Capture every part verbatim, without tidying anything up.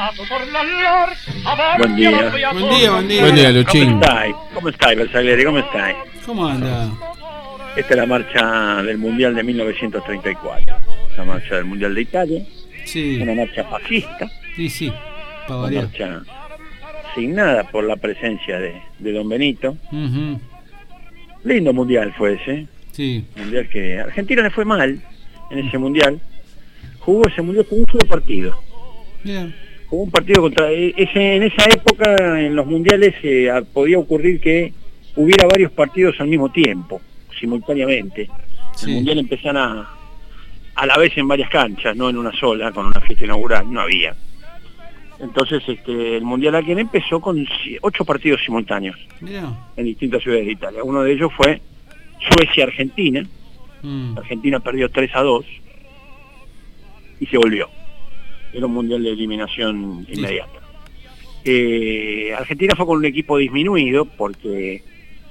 Buen día. Buen día, buen día. Buen día, Luchín. ¿Cómo estáis? ¿Cómo estáis, Bersaglieri? ¿Cómo estáis? ¿Cómo anda? Esta es la marcha del Mundial de mil novecientos treinta y cuatro. La marcha del Mundial de Italia. Sí, Una marcha fascista. sí, sí, para Una variar. marcha signada por la presencia de, de Don Benito. Ujú, Lindo Mundial fue ese. sí, Mundial que a Argentina le fue mal en ese Mundial. Jugó ese Mundial con un solo partido. bien. Jugó un partido contra... Ese, en esa época, en los Mundiales, eh, podía ocurrir que hubiera varios partidos al mismo tiempo, simultáneamente. Sí. El Mundial empezara a la vez en varias canchas, no en una sola, con una fiesta inaugural, no había. Entonces este, el Mundial aquel empezó con ocho partidos simultáneos Mira. en distintas ciudades de Italia. Uno de ellos fue Suecia-Argentina. Mm. Argentina perdió tres a dos y se volvió. Era un Mundial de eliminación Sí. inmediata. Eh, Argentina fue con un equipo disminuido porque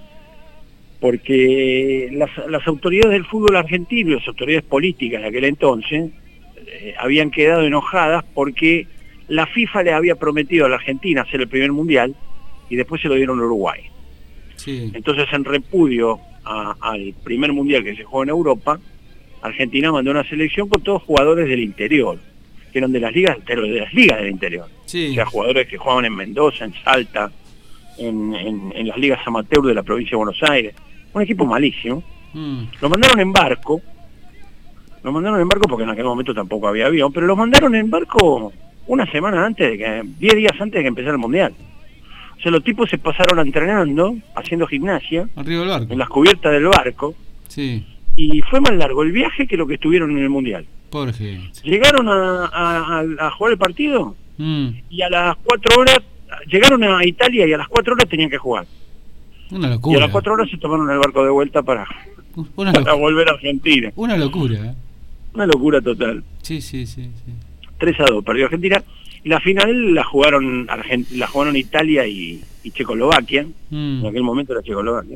porque las, las autoridades del fútbol argentino y las autoridades políticas de aquel entonces eh, habían quedado enojadas porque la FIFA le había prometido a la Argentina hacer el primer Mundial y después se lo dieron a Uruguay. Sí, Entonces, en repudio a- al primer Mundial que se jugó en Europa, Argentina mandó una selección con todos jugadores del interior, que eran de las ligas, pero de las ligas del interior. sí. O sea, jugadores que jugaban en Mendoza, en Salta, en, en, en las ligas amateur de la provincia de Buenos Aires. Un equipo malísimo. Mm. Lo mandaron en barco. Lo mandaron en barco porque en aquel momento tampoco había avión, pero lo mandaron en barco una semana antes de que, diez días antes de que empezara el Mundial. O sea, los tipos se pasaron entrenando, haciendo gimnasia, Arriba del barco. en las cubiertas del barco, Sí, y fue más largo el viaje que lo que estuvieron en el Mundial. pobre gente. Llegaron a, a, a- a jugar el partido Mm. y a las cuatro horas, llegaron a Italia y a las cuatro horas tenían que jugar. Una Y a locura. las cuatro horas se tomaron el barco de vuelta para, Una, para lo- volver a Argentina. una locura. ¿eh? Una locura total. Sí, sí, sí, sí. tres a dos perdió Argentina. Y la final la jugaron Argent la jugaron Italia y, y Checoslovaquia. Mm. En aquel momento era Checoslovaquia.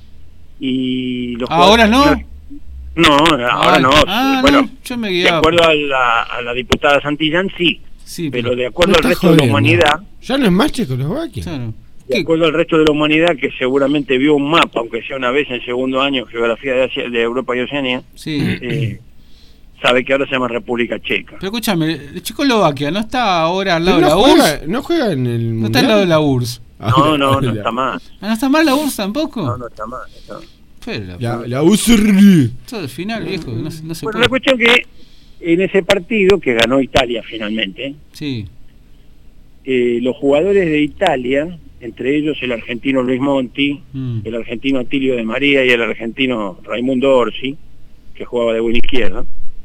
Y los ¿Ahora jugadores- No, ahora Ay, no. ah, bueno, no, yo me de guiaba. acuerdo a la, a la diputada Santillán, sí. Sí, Pero de acuerdo Me al estás resto de la jodiendo. humanidad, Ya no es más Checoslovaquia. Claro. de ¿Qué? acuerdo al resto de la humanidad que seguramente vio un mapa, aunque sea una vez en segundo año, geografía de, Asia- de Europa y Oceanía, Sí. eh, sabe que ahora se llama República Checa. Pero escúchame, Checoslovaquia no está ahora al lado Pero de no, la U R S. juega, no juega en el No está al lado de la U R S. No, no, no está más. Ah, ¿no está mal la U R S tampoco? No, no está más. no está más. Pero la, La, la U S R. Todo el final, viejo, no, se- no se Bueno, puede. la cuestión que en ese partido que ganó Italia finalmente, Sí, eh, los jugadores de Italia, entre ellos el argentino Luis Monti, mm, el argentino Atilio de María y el argentino Raimundo Orsi, que jugaba de buena izquierda,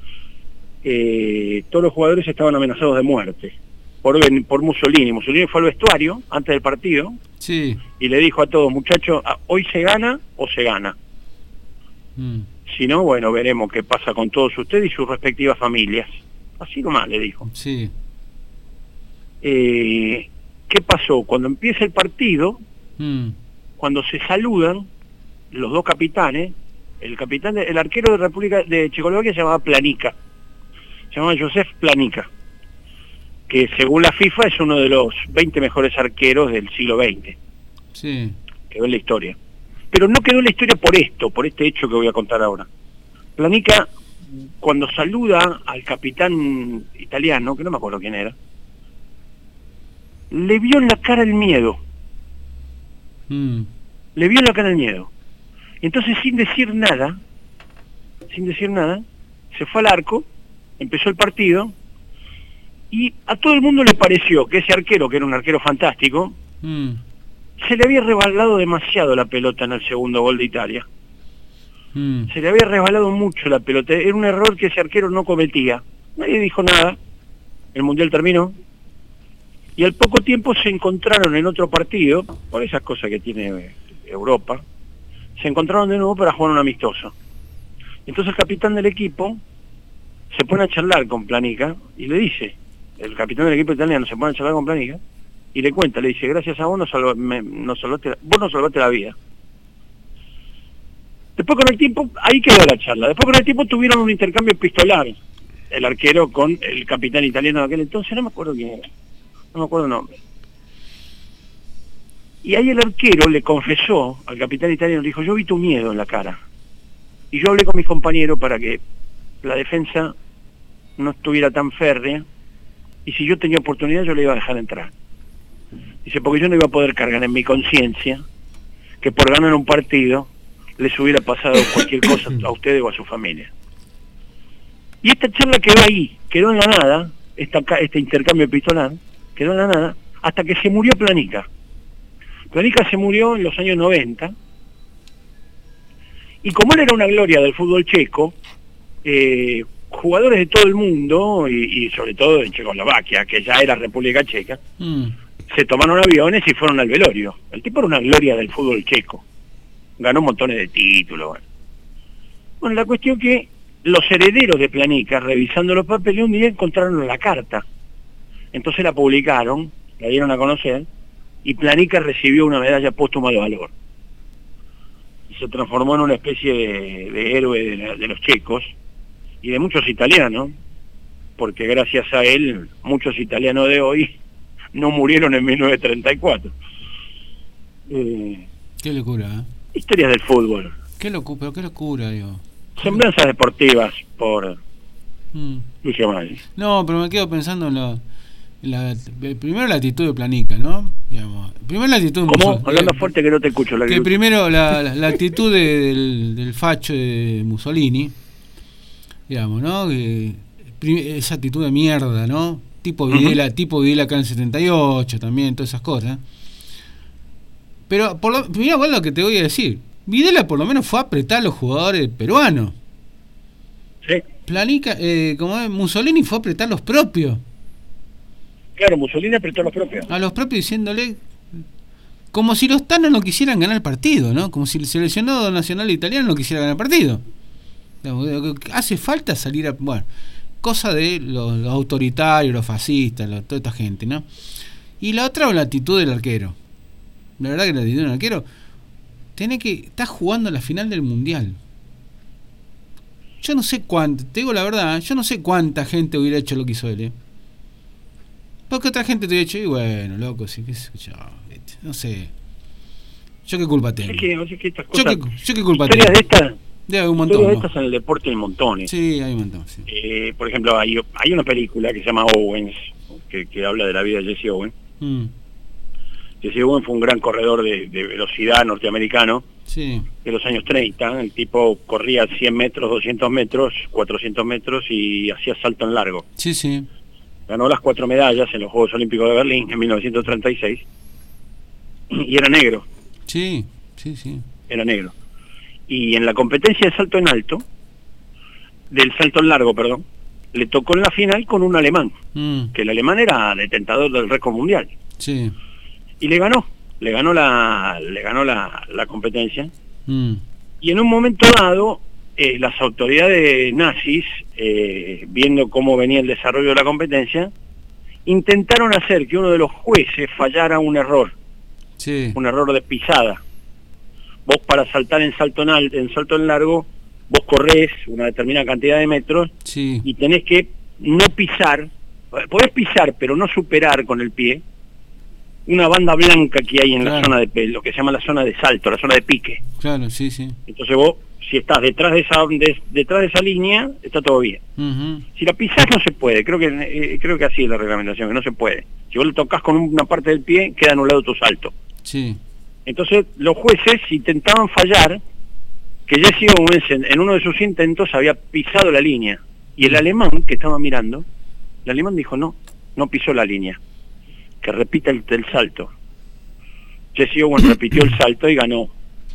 eh, todos los jugadores estaban amenazados de muerte por, Ben- por Mussolini. Mussolini fue al vestuario antes del partido sí. y le dijo a todos, muchachos, ah, hoy se gana o se gana. Mm, Si no, bueno, veremos qué pasa con todos ustedes y sus respectivas familias. Así nomás le dijo. sí. Eh, ¿Qué pasó? Cuando empieza el partido, Mm, cuando se saludan los dos capitanes, el capitán, de- el arquero de República de Checoslovaquia se llamaba Planica, se llamaba Josef Planica, que según la FIFA es uno de los veinte mejores arqueros del siglo veinte, sí. quedó en la historia. Pero no quedó en la historia por esto, por este hecho que voy a contar ahora. Planica, cuando saluda al capitán italiano, que no me acuerdo quién era, le vio en la cara el miedo. Mm, Le vio en la cara el miedo. Entonces, sin decir nada, sin decir nada, se fue al arco, empezó el partido, y a todo el mundo le pareció que ese arquero, que era un arquero fantástico, mm, se le había resbalado demasiado la pelota en el segundo gol de Italia. mm. Se le había resbalado mucho la pelota. Era un error que ese arquero no cometía. Nadie dijo nada. El Mundial terminó. Y al poco tiempo se encontraron en otro partido, por esas cosas que tiene eh, Europa, se encontraron de nuevo para jugar un amistoso. Entonces el capitán del equipo se pone a charlar con Planica y le dice, el capitán del equipo italiano se pone a charlar con Planica y le cuenta, le dice, gracias a vos nos, salva, me, nos salvaste, la, vos nos salvaste la vida. Después con el tiempo, ahí quedó la charla, después con el tiempo tuvieron un intercambio epistolar, el arquero con el capitán italiano de aquel entonces, no me acuerdo quién era. no me acuerdo el nombre. Y ahí el arquero le confesó al capitán italiano, le dijo, yo vi tu miedo en la cara. Y yo hablé con mis compañeros para que la defensa no estuviera tan férrea, y si yo tenía oportunidad yo le iba a dejar entrar. Dice, porque yo no iba a poder cargar en mi conciencia que por ganar un partido les hubiera pasado cualquier cosa a ustedes o a su familia. Y esta charla quedó ahí, quedó en la nada, esta, este intercambio epistolar, quedó en la nada, hasta que se murió Planica. Planica se murió en los años noventa, y como él era una gloria del fútbol checo, eh, jugadores de todo el mundo, y, y sobre todo de Checoslovaquia, que ya era República Checa, mm. se tomaron aviones y fueron al velorio. El tipo era una gloria del fútbol checo, ganó montones de títulos. Bueno, bueno la cuestión que los herederos de Planica, revisando los papeles, un día encontraron la carta. Entonces la publicaron, la dieron a conocer, y Planica recibió una medalla póstuma de valor. Se transformó en una especie de, de héroe de, la, de los checos y de muchos italianos, porque gracias a él muchos italianos de hoy no murieron en mil novecientos treinta y cuatro. Eh, qué locura, ¿eh? Historias del fútbol. Qué locura, pero qué locura, digo. Semblanzas deportivas por mm. Lucio Maggi. No, pero me quedo pensando en lo... La, primero la actitud de Planica, ¿no? Digamos, primero la actitud de ¿Cómo? Mussolini, Hablando eh, fuerte que no te escucho. La que, que primero la, la, la actitud de, del, del facho de Mussolini, digamos, ¿no? Que, esa actitud de mierda, ¿no? Tipo Videla, uh-huh. tipo Videla acá en el setenta y ocho también, todas esas cosas. Pero, por lo, mira, bueno, lo que te voy a decir. Videla por lo menos fue a apretar a los jugadores peruanos. Sí. Planica, eh, como es, Mussolini fue a apretar a los propios. Claro, Mussolini apretó a los propios. A los propios diciéndole, como si los tanos no quisieran ganar el partido, ¿no? Como si el seleccionado nacional italiano no quisiera ganar el partido. Hace falta salir a... Bueno, cosa de los, los autoritarios, los fascistas, los, toda esta gente, ¿no? Y la otra, la actitud del arquero. La verdad que la actitud del arquero, tiene que... Está jugando la final del Mundial. Yo no sé cuánto, te digo la verdad, yo no sé cuánta gente hubiera hecho lo que hizo él, ¿eh? Porque otra gente te hubiera dicho, y bueno, loco, sí, qué sé yo, no sé. ¿Yo qué culpa tengo? Es que, es que estas cosas, ¿Yo, qué, ¿Yo qué culpa tengo? De estas, de un montón, de ¿no? estas en el deporte hay montones. Sí, hay un montón, sí. Eh, por ejemplo, hay, hay una película que se llama Owens, que, que habla de la vida de Jesse Owens. Mm. Jesse Owens fue un gran corredor de, de velocidad norteamericano, sí, de los años treinta. El tipo corría cien metros, doscientos metros, cuatrocientos metros y hacía salto en largo. Sí, sí. Ganó las cuatro medallas en los Juegos Olímpicos de Berlín en mil novecientos treinta y seis. Y era negro. Sí, sí, sí. Era negro. Y en la competencia de salto en alto, del salto en largo, perdón, le tocó en la final con un alemán. Mm. Que el alemán era detentador del récord mundial. Sí. Y le ganó. Le ganó la, le ganó la, la competencia. Mm. Y en un momento dado... Eh, las autoridades nazis, eh, viendo cómo venía el desarrollo de la competencia, intentaron hacer que uno de los jueces fallara un error, sí, un error de pisada. Vos para saltar en salto en, alto, en salto en largo, vos corrés una determinada cantidad de metros, sí, y tenés que no pisar, podés pisar pero no superar con el pie una banda blanca que hay en claro. la zona de lo que se llama la zona de salto, la zona de pique. Claro, sí, sí. Entonces vos, si estás detrás de esa de, detrás de esa línea, está todo bien. Uh-huh. Si la pisás no se puede, creo que eh, creo que así es la reglamentación, que no se puede. Si vos le tocas con una parte del pie, queda anulado tu salto. Sí. Entonces los jueces intentaban fallar que Jesse Owens en, en uno de sus intentos había pisado la línea. Y el alemán que estaba mirando, el alemán dijo no, no pisó la línea, que repita el, el salto. Jesse Owens repitió el salto y ganó.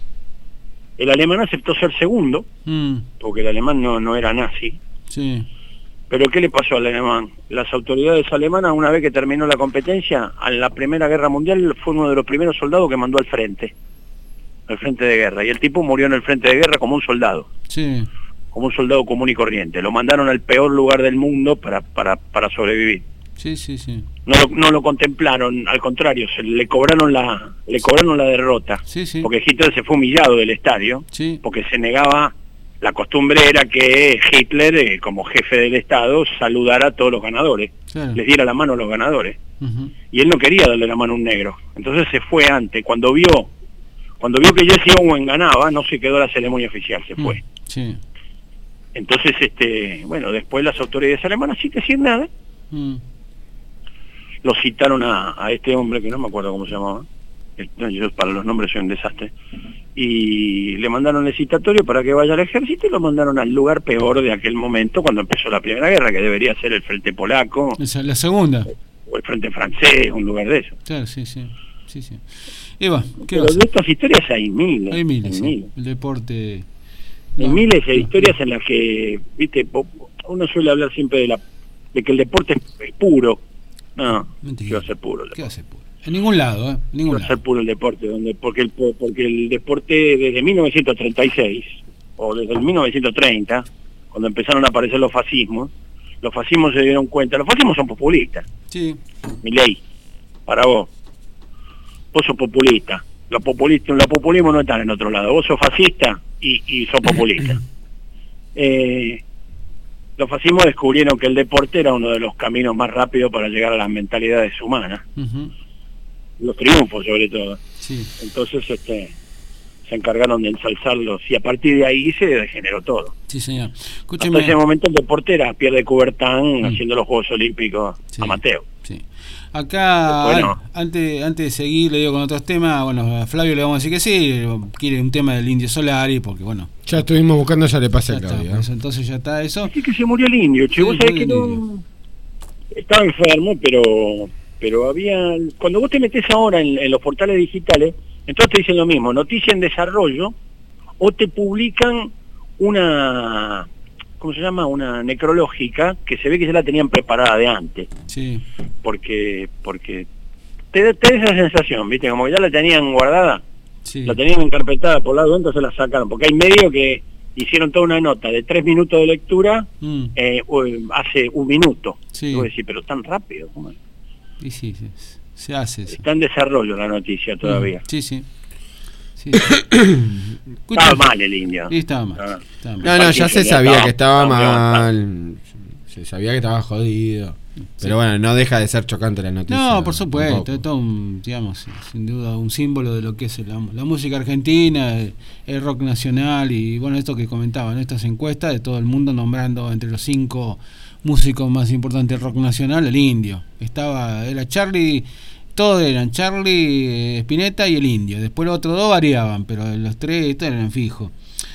El alemán aceptó ser segundo, mm. porque el alemán no, no era nazi. Sí. Pero ¿qué le pasó al alemán? Las autoridades alemanas, una vez que terminó la competencia, en la Primera Guerra Mundial fue uno de los primeros soldados que mandó al frente, al frente de guerra. Y el tipo murió en el frente de guerra como un soldado. Sí. Como un soldado común y corriente. Lo mandaron al peor lugar del mundo para, para, para sobrevivir. Sí, sí, sí. No lo, no lo contemplaron, al contrario, se le cobraron la le cobraron la derrota, sí, sí, porque Hitler se fue humillado del estadio, sí, porque se negaba, la costumbre era que Hitler, eh, como jefe del Estado, saludara a todos los ganadores, claro, les diera la mano a los ganadores. Uh-huh. Y él no quería darle la mano a un negro. Entonces se fue antes. Cuando vio cuando vio que Jesse Owen ganaba, no se quedó a la ceremonia oficial, se fue. Uh, sí. Entonces, este bueno, después las autoridades alemanas, sin decir nada, Uh. lo citaron a, a este hombre, que no me acuerdo cómo se llamaba. No, yo para los nombres soy un desastre. Y le mandaron el citatorio para que vaya al ejército y lo mandaron al lugar peor de aquel momento cuando empezó la Primera Guerra, que debería ser el frente polaco. Esa es la segunda. O el frente francés, un lugar de eso. Claro, sí, sí. sí, sí. Y va, ¿qué Pero va a de ser? estas historias hay miles. Hay miles, hay sí. miles. El deporte... Hay No, miles de no. historias en las que, viste, po- uno suele hablar siempre de la de que el deporte es, es puro. No, Mentira. ¿qué va a ser puro el ¿Qué deporte? hace puro? En ningún lado, ¿eh? En ¿Qué ningún va a ser lado. puro el deporte? Donde, porque, el, porque el deporte desde mil novecientos treinta y seis, o desde el mil novecientos treinta, cuando empezaron a aparecer los fascismos, los fascismos se dieron cuenta, los fascismos son populistas. Sí. Milei, para vos, vos sos populista. Los populistas, los populismos no están en otro lado. Vos sos fascista y, y sos populista. eh, los fascismos descubrieron que el deporte era uno de los caminos más rápidos para llegar a las mentalidades humanas, Uh-huh. los triunfos sobre todo. Sí. Entonces este se encargaron de ensalzarlos y a partir de ahí se degeneró todo. Sí, señor. Hasta Escúcheme. ese momento el deporte era Pierre de Coubertin Mm. haciendo los Juegos Olímpicos Sí. amateur. Sí. Acá, Bueno. an- antes, antes de seguir, le digo con otros temas, bueno, a Flavio le vamos a decir que sí, quiere un tema del Indio Solari, porque bueno, Ya estuvimos buscando, ya le pasa ya a está, Claudia. pues, entonces ya está eso. Así que se murió el indio, che. Sí, Vos sabés murió que el no... indio. Estaba enfermo, pero pero había... Cuando vos te metés ahora en, en los portales digitales, entonces te dicen lo mismo, noticia en desarrollo, o te publican una... ¿Cómo se llama? Una necrológica, que se ve que ya la tenían preparada de antes, Sí, porque porque te, da- te da esa sensación, ¿viste? Como que ya la tenían guardada, sí. la tenían encarpetada por lado, entonces la sacaron, porque hay medios que hicieron toda una nota de tres minutos de lectura Mm, eh, u- hace un minuto. Sí. Y vos decís, pero tan rápido, ¿cómo es? y sí, sí, se hace eso. Está en desarrollo la noticia todavía. Mm, sí, sí. Sí. Estaba mal el indio. Sí, estaba mal. Ah. Estaba mal. No, no, ya se Ya sabía estaba- que estaba estaba mal. Se sabía que estaba jodido. Pero bueno, no deja de ser chocante la noticia. No, por supuesto, tampoco. es todo un, digamos, sin duda un símbolo de lo que es la, la música argentina, el, el rock nacional y bueno, esto que comentaban, estas encuestas de todo el mundo nombrando entre los cinco músicos más importantes del rock nacional, el indio. Estaba, era Charlie, todos eran Charlie, eh, Spinetta y el indio. Después los otros dos variaban, pero los tres estos eran fijos.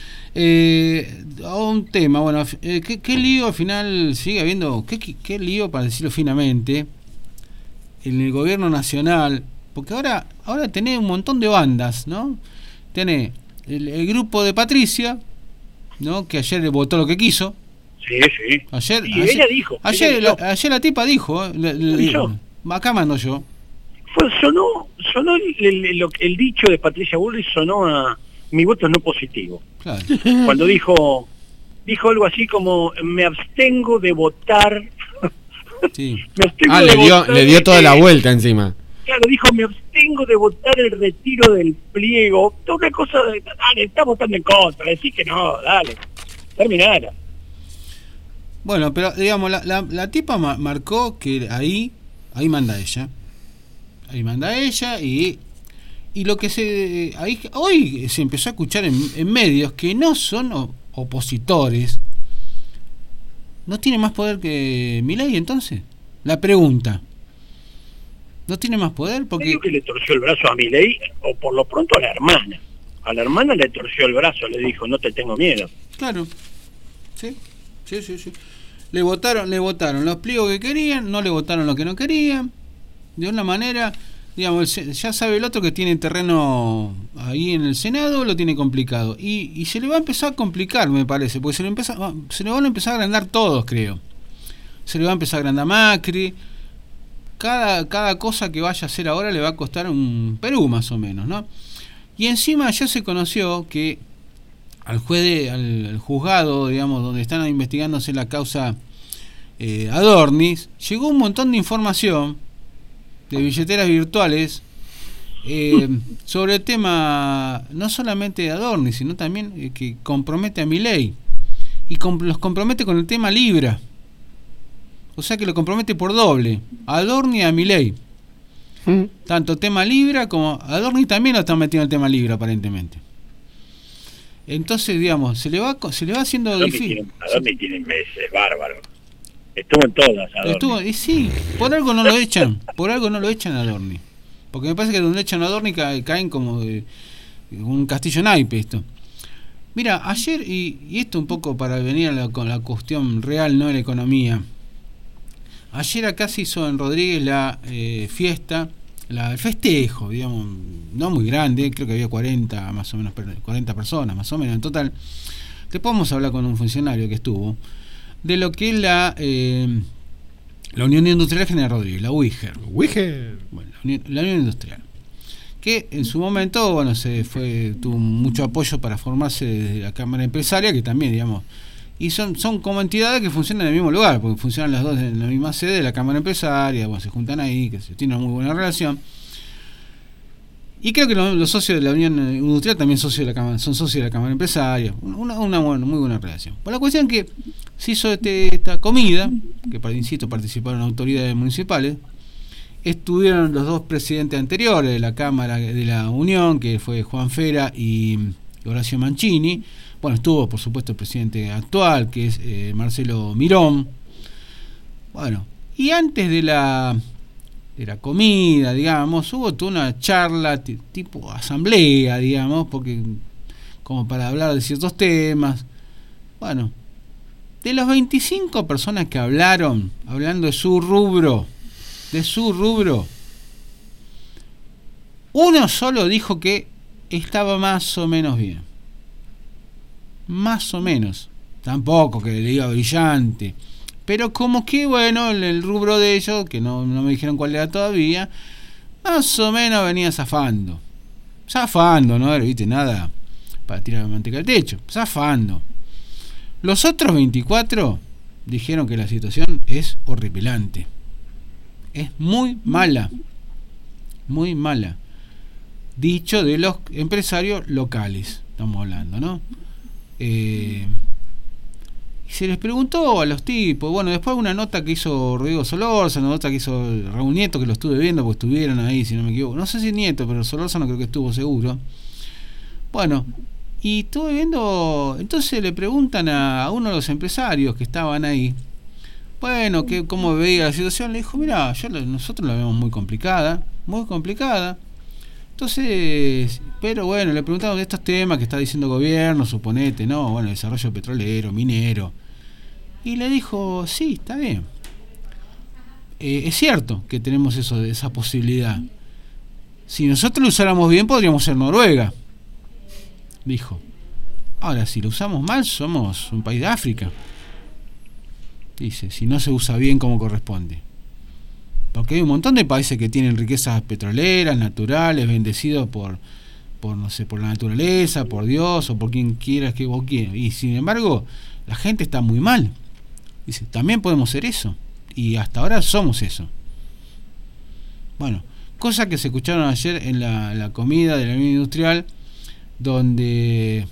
Eh, un tema, bueno, eh, ¿qué, qué lío al final sigue habiendo? ¿Qué, qué, qué lío, para decirlo finamente, en el gobierno nacional? Porque ahora ahora tenés un montón de bandas, ¿no? Tenés el, el grupo de Patricia, ¿no? Que ayer votó lo que quiso. Sí, sí. Ayer, Y ayer, ella dijo. ayer, ella la, dijo. ayer la tipa dijo, eh, le- le- hizo. acá mando yo. Fue, sonó sonó el, el- lo- el dicho de Patricia Bullrich, sonó a mi voto es no positivo. Claro. Cuando dijo dijo algo así como me abstengo de votar. Sí. me abstengo Ah, de le dio, votar, le dio toda eh, la vuelta encima. Claro, dijo me abstengo de votar el retiro del pliego. Toda una cosa de, dale, está votando en contra, decís que no, dale. Terminara. Bueno, pero digamos, la, la, la tipa ma- marcó que ahí, ahí manda ella. Ahí manda ella y, y lo que se... Ahí, hoy se empezó a escuchar en, en medios que no son o- opositores. ¿No tiene más poder que Milei entonces? La pregunta. ¿No tiene más poder? Porque... Medio que le torció el brazo a Milei, o por lo pronto a la hermana. A la hermana le torció el brazo, le dijo, no te tengo miedo. Claro. Sí, sí, sí, sí. Le votaron, le votaron los pliegos que querían, no le votaron lo que no querían. De una manera, digamos, el- ya sabe el otro que tiene terreno ahí en el Senado, lo tiene complicado. Y, y se le va a empezar a complicar, me parece, porque se le, empieza, se le van a empezar a agrandar todos, creo. Se le va a empezar a agrandar Macri. Cada, cada cosa que vaya a hacer ahora le va a costar un Perú, más o menos, ¿no? Y encima ya se conoció que al juez de, al, al juzgado, digamos, donde están investigándose la causa eh, Adornis, llegó un montón de información de billeteras virtuales eh, sobre el tema no solamente de Adornis, sino también eh, que compromete a Milei y com- los compromete con el tema Libra. O sea que lo compromete por doble, a Adorni y a Milei. ¿Mm? Tanto tema Libra como... Adorni también lo está metiendo en el tema Libra, aparentemente. Entonces, digamos, se le va se le va haciendo Adorni difícil. Tiene, Adorni tiene meses, bárbaro. Estuvo en todas, Adorni. Estuvo, y sí, por algo no lo echan, por algo no lo echan a Adorni. Porque me parece que donde echan a Adorni ca, caen como de, un castillo naipe esto. Mira, ayer, y, y esto un poco para venir a la, con la cuestión real, no de la economía. Ayer acá se hizo en Rodríguez la eh, fiesta, la, el festejo, digamos, no muy grande, creo que había cuarenta, más o menos, cuarenta personas, más o menos en total. Después vamos a hablar con un funcionario que estuvo, de lo que es la eh, la Unión Industrial General Rodríguez, la U I G E R. U I G E R. Bueno, la Unión, la Unión Industrial. Que en su momento, bueno, se fue, tuvo mucho apoyo para formarse desde la Cámara Empresaria, que también, digamos, y son, son como entidades que funcionan en el mismo lugar, porque funcionan las dos en la misma sede de la Cámara Empresaria, bueno, se juntan ahí, que se tiene una muy buena relación. Y creo que los, los socios de la Unión Industrial también socios de la Cámara, son socios de la Cámara Empresaria, una, una buena, muy buena relación. Por la cuestión que se hizo este, esta comida, que insisto, participaron autoridades municipales, estuvieron los dos presidentes anteriores de la Cámara de la Unión, que fue Juan Fera y Horacio Mancini. Bueno, estuvo por supuesto el presidente actual, que es eh, Marcelo Mirón. Bueno, y antes de la de la comida, digamos, hubo toda una charla t- tipo asamblea, digamos, porque como para hablar de ciertos temas. Bueno, de las veinticinco personas que hablaron, hablando de su rubro, de su rubro, uno solo dijo que estaba más o menos bien. Más o menos. Tampoco que le diga brillante. Pero como que, bueno, el, el rubro de ellos, que no, no me dijeron cuál era todavía, más o menos venía zafando. Zafando, no era, viste, nada para tirar la manteca al techo. Zafando. Los otros veinticuatro dijeron que la situación es horripilante. Es muy mala. Muy mala. Dicho de los empresarios locales, estamos hablando, ¿no? Eh, y se les preguntó a los tipos, bueno, después una nota que hizo Rodrigo Solórzano, una nota que hizo Raúl Nieto, que lo estuve viendo porque estuvieron ahí, si no me equivoco, no sé si Nieto, pero Solórzano creo que estuvo seguro. Bueno, y estuve viendo, entonces le preguntan a, a uno de los empresarios que estaban ahí, bueno, que cómo veía la situación. Le dijo, mira, yo nosotros la vemos muy complicada, muy complicada. Entonces, pero bueno, le preguntaron de estos temas que está diciendo el gobierno, suponete, ¿no? Bueno, desarrollo petrolero, minero. Y le dijo, sí, está bien. Eh, es cierto que tenemos eso, esa posibilidad. Si nosotros lo usáramos bien, podríamos ser Noruega, dijo. Ahora, si lo usamos mal, somos un país de África. Dice, si no se usa bien como corresponde. Porque hay un montón de países que tienen riquezas petroleras, naturales, bendecidos por, por no sé, por la naturaleza, por Dios o por quien quieras que vos quieras. Y sin embargo, la gente está muy mal. Dice, también podemos ser eso. Y hasta ahora somos eso. Bueno, cosas que se escucharon ayer en la, la comida de la Unión Industrial, donde,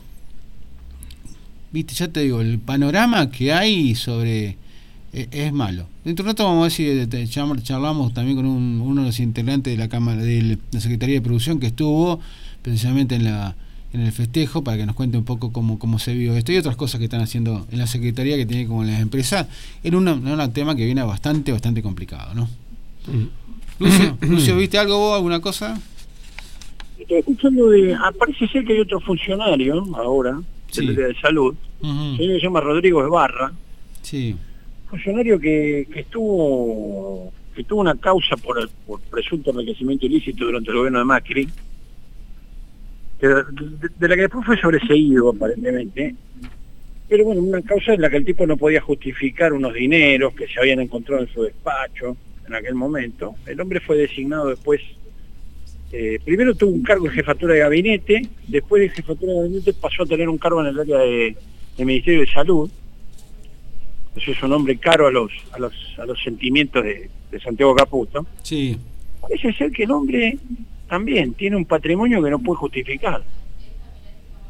viste, ya te digo, el panorama que hay sobre... es malo. Dentro de un rato vamos a ver si charlamos también con un, uno de los integrantes de la Cámara de la Secretaría de Producción que estuvo precisamente en la en el festejo para que nos cuente un poco cómo, cómo se vio esto y otras cosas que están haciendo en la Secretaría que tiene como las empresas en una, en un tema que viene bastante bastante complicado, ¿no? Mm. Lucio, Lucio, ¿viste algo vos, alguna cosa? Estoy escuchando de... Ah, parece ser que hay otro funcionario ahora sí. de, de salud, uh-huh. que se llama Rodrigo Esbarra. Sí. Funcionario que, que estuvo que tuvo una causa por, por presunto enriquecimiento ilícito durante el gobierno de Macri, que, de, de la que después fue sobreseído aparentemente, pero bueno, una causa en la que el tipo no podía justificar unos dineros que se habían encontrado en su despacho en aquel momento. El hombre fue designado después, eh, primero tuvo un cargo de jefatura de gabinete, después de jefatura de gabinete pasó a tener un cargo en el área de, del Ministerio de Salud. Eso es un hombre caro a los a los a los sentimientos de, de Santiago Caputo. Sí. Parece ser que el hombre también tiene un patrimonio que no puede justificar.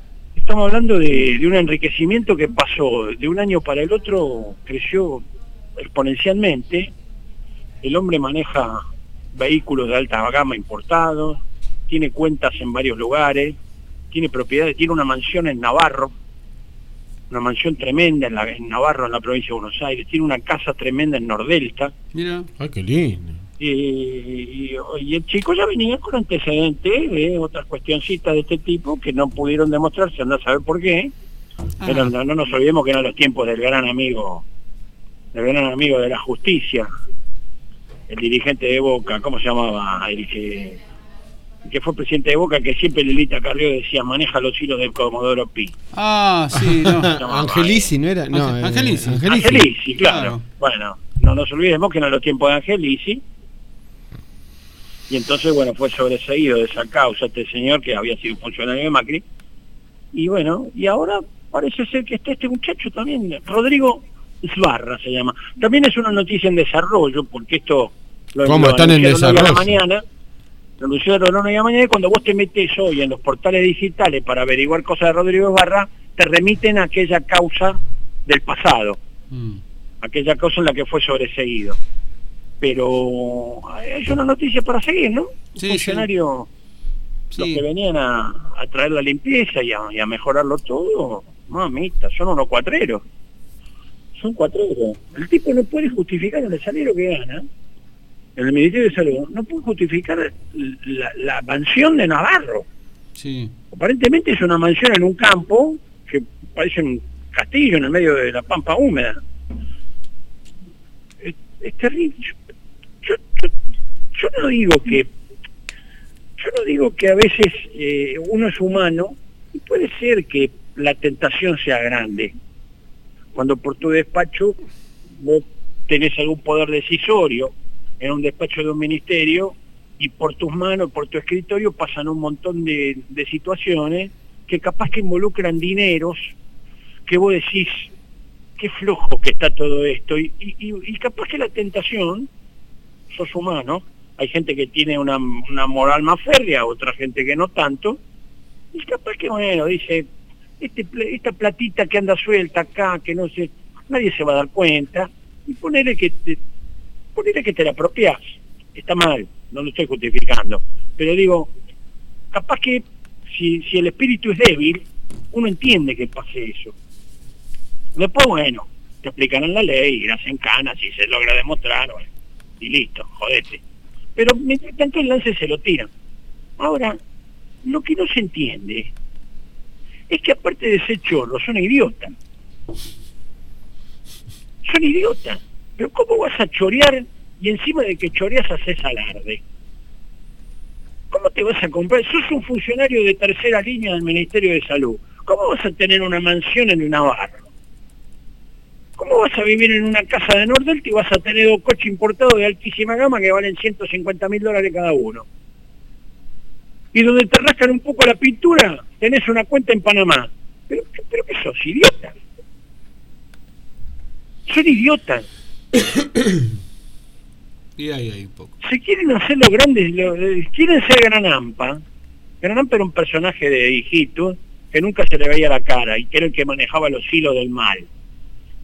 Estamos hablando de, de un enriquecimiento que pasó de un año para el otro, creció exponencialmente. El hombre maneja vehículos de alta gama importados, tiene cuentas en varios lugares, tiene propiedades, tiene una mansión en Navarro, una mansión tremenda en, la, en Navarro, en la provincia de Buenos Aires, tiene una casa tremenda en Nordelta. Mira. Ay, qué lindo. Y, y, y el chico ya venía con antecedentes de otras cuestioncitas de este tipo que no pudieron demostrarse, anda a saber por qué. Ah. Pero no, no nos olvidemos que eran los tiempos del gran amigo, del gran amigo de la justicia, el dirigente de Boca, ¿cómo se llamaba? El que, el que fue presidente de Boca, que siempre Lilita Carrió decía, maneja los hilos del Comodoro Pi. Ah, sí, no. Angelici, ¿no era? No, Ángel- Angelici. eh, Angelici. Angelici, claro. Claro. Bueno, no nos olvidemos que eran los tiempos de Angelici. Y entonces, bueno, fue sobreseído de esa causa este señor que había sido funcionario de Macri. Y bueno, y ahora parece ser que está este muchacho también, Rodrigo Sbarra se llama. También es una noticia en desarrollo, porque esto lo, ¿Cómo lo están en anunciaron hoy a la desarrollo? mañana, lo anunciaron hoy a la mañana, y cuando vos te metes hoy en los portales digitales para averiguar cosas de Rodrigo Sbarra, te remiten a aquella causa del pasado, Mm. aquella causa en la que fue sobreseído. Pero es una noticia para seguir, ¿no? Un Sí, funcionario, sí. los Sí. que venían a, a traer la limpieza y a, y a mejorarlo todo, mamita, son unos cuatreros. Son cuatreros. El tipo no puede justificar el salario que gana en el Ministerio de Salud, no puede justificar la, la mansión de Navarro. Sí. Aparentemente es una mansión en un campo que parece un castillo en el medio de la pampa húmeda. Es, es terrible. Yo, yo, yo no digo que yo no digo que a veces eh, uno es humano y puede ser que la tentación sea grande. Cuando por tu despacho vos tenés algún poder decisorio en un despacho de un ministerio y por tus manos, por tu escritorio pasan un montón de, de situaciones que capaz que involucran dineros que vos decís, qué flojo que está todo esto, y, y, y capaz que la tentación, sos humano, hay gente que tiene una, una moral más férrea, otra gente que no tanto, y capaz que bueno, dice, este, esta platita que anda suelta acá, que no sé, nadie se va a dar cuenta, y ponele que te, ponele que te la apropiás, está mal, no lo estoy justificando, pero digo, capaz que si, si el espíritu es débil, uno entiende que pase eso. Después, bueno, te explicarán la ley, irás en cana si se logra demostrar, bueno, y listo, jodete. Pero mientras tanto el lance se lo tiran. Ahora, lo que no se entiende es que aparte de ser chorros, son idiotas. Son idiotas. Pero ¿cómo vas a chorear y encima de que choreas haces alarde? ¿Cómo te vas a comprar? Sos un funcionario de tercera línea del Ministerio de Salud. ¿Cómo vas a tener una mansión en Navarro? ¿Cómo vas a vivir en una casa de Nordelta y vas a tener dos coches importados de altísima gama que valen ciento cincuenta mil dólares cada uno? Y donde te rascan un poco la pintura, tenés una cuenta en Panamá. ¿Pero, pero qué sos, idiota? Son idiotas. Y ahí hay un poco. Se quieren hacer los grandes, lo, eh, quieren ser Gran Ampa. Gran Ampa era un personaje de hijito que nunca se le veía la cara y que era el que manejaba los hilos del mal.